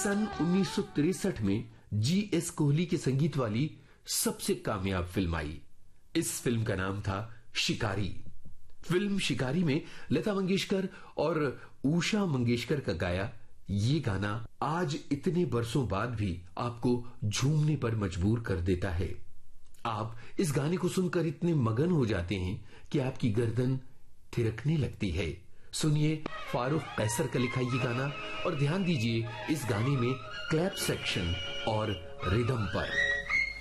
सन 1963 में G.S. कोहली के संगीत वाली सबसे कामयाब फिल्म आई। इस फिल्म का नाम था शिकारी। फिल्म शिकारी में लता मंगेशकर और उषा मंगेशकर का गाया ये गाना आज इतने बरसों बाद भी आपको झूमने पर मजबूर कर देता है। आप इस गाने को सुनकर इतने मगन हो जाते हैं कि आपकी गर्दन थिरकने लगती है। सुनिए फारूक कैसर का लिखा ये गाना और ध्यान दीजिए इस गाने में क्लैप सेक्शन और रिदम पर।